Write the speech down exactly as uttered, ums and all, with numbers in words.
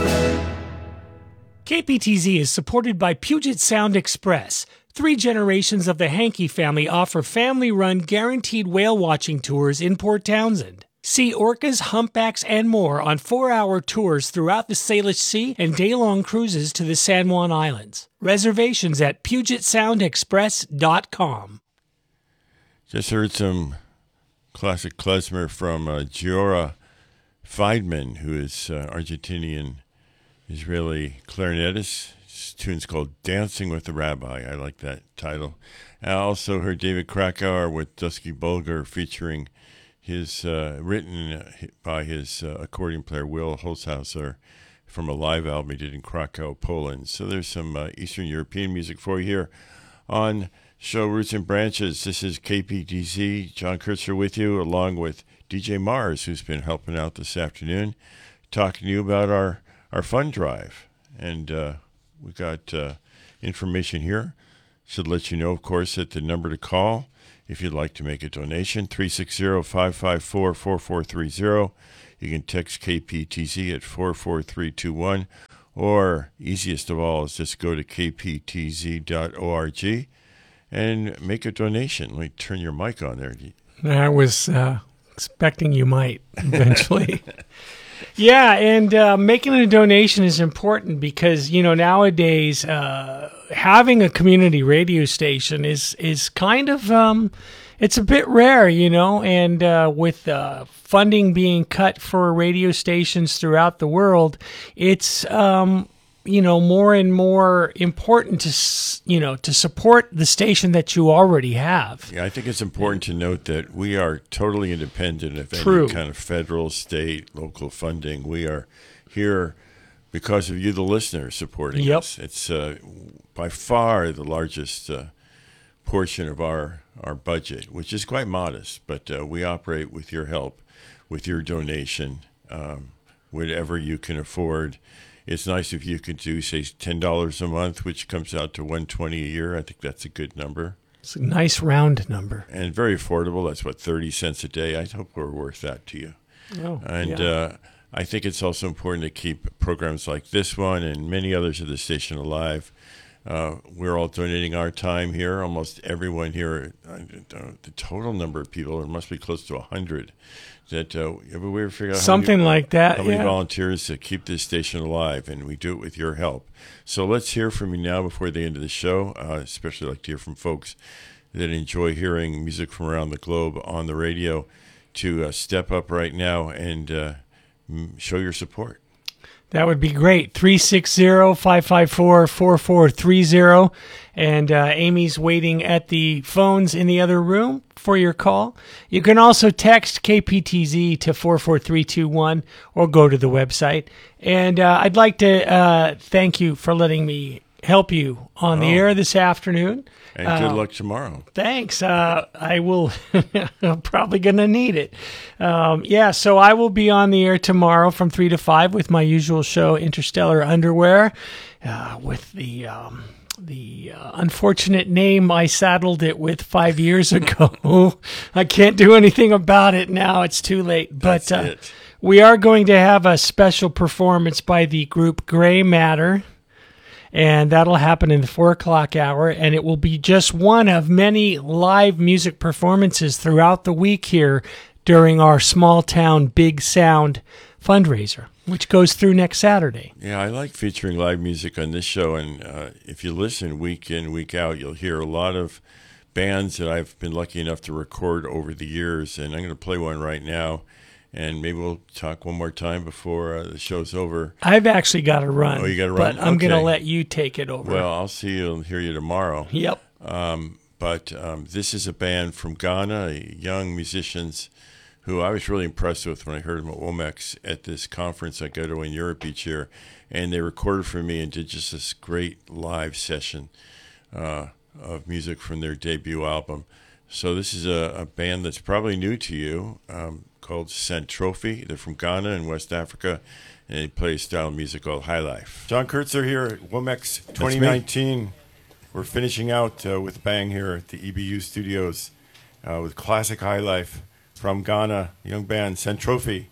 K P T Z is supported by Puget Sound Express. Three generations of the Hankey family offer family-run guaranteed whale watching tours in Port Townsend. See orcas, humpbacks, and more on four-hour tours throughout the Salish Sea and day-long cruises to the San Juan Islands. Reservations at puget sound express dot com. Just heard some classic klezmer from uh, Giora Feidman, who is uh, Argentinian Israeli clarinetist. This tune's called Dancing with the Rabbi. I like that title. I also heard David Krakauer with Dusky Bulgar featuring his, uh, written by his uh, accordion player Will Holzhauser from a live album he did in Krakow, Poland. So there's some uh, Eastern European music for you here on show Roots and Branches. This is K P T Z. John Kurtzer with you, along with D J Mars, who's been helping out this afternoon, talking to you about our our fund drive. And uh, we got uh, information here. Should let you know, of course, that the number to call if you'd like to make a donation, three six zero, five five four, four four three zero. You can text K P T Z at four four three two one, or easiest of all is just go to k p t z dot org and make a donation. Let me turn your mic on there. I was uh, expecting you might eventually. Yeah, and uh, making a donation is important because, you know, nowadays uh, having a community radio station is is kind of, um, it's a bit rare, you know, and uh, with uh, funding being cut for radio stations throughout the world, it's, um, you know, more and more important to, you know, to support the station that you already have. Yeah, I think it's important to note that we are totally independent of True. any kind of federal, state, local funding. We are here because of you, the listeners, supporting Yep. us. It's uh, by far the largest uh, portion of our, our budget, which is quite modest, but uh, we operate with your help, with your donation, um, whatever you can afford. It's nice if you could do, say, ten dollars a month, which comes out to one hundred twenty dollars a year. I think that's a good number. It's a nice round number. And very affordable. That's, what, thirty cents a day? I hope we're worth that to you. Oh, and yeah. uh, I think it's also important to keep programs like this one and many others of the station alive. Uh, we're all donating our time here. Almost everyone here, uh, the total number of people, there must be close to one hundred. That uh, ever we ever figure out something how many, like that? How many yeah. volunteers to keep this station alive, and we do it with your help. So let's hear from you now before the end of the show. Uh, especially like to hear from folks that enjoy hearing music from around the globe on the radio. To uh, step up right now and uh, show your support. That would be great. three six zero, five five four, four four three zero. And uh, Amy's waiting at the phones in the other room for your call. You can also text K P T Z to four four three two one or go to the website. And uh, I'd like to uh, thank you for letting me help you on the Oh. air this afternoon. And good Uh, luck tomorrow. Thanks. Uh, I will. I'm probably going to need it. Um, yeah, so I will be on the air tomorrow from three to five with my usual show, Interstellar Underwear, uh, with the um, the uh, unfortunate name I saddled it with five years ago. I can't do anything about it now. It's too late. That's But uh, it. we are going to have a special performance by the group Gray Matter. And that'll happen in the four o'clock hour, and it will be just one of many live music performances throughout the week here during our Small Town Big Sound fundraiser, which goes through next Saturday. Yeah, I like featuring live music on this show, and uh, if you listen week in, week out, you'll hear a lot of bands that I've been lucky enough to record over the years, and I'm going to play one right now. And maybe we'll talk one more time before uh, the show's over. I've actually got to run. Oh, you got to run? But I'm Okay. going to let you take it over. Well, I'll see you and hear you tomorrow. Yep. Um, but um, this is a band from Ghana, young musicians who I was really impressed with when I heard them at Womex at this conference I go to in Europe each year. And they recorded for me and did just this great live session uh, of music from their debut album. So this is a, a band that's probably new to you, um, called Centrophy. They're from Ghana in West Africa, and they play a style of music called High Life. John Kurtzer here at Womex twenty nineteen. We're finishing out uh, with a bang here at the E B U studios uh, with classic High Life from Ghana, young band Centrophy.